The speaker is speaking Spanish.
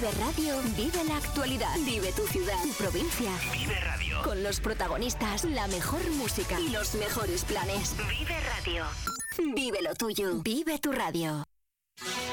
Vive Radio vive la actualidad. Vive tu ciudad, tu provincia. Vive Radio. Con los protagonistas, la mejor música y los mejores planes. Vive Radio. Vive lo tuyo. Vive tu radio.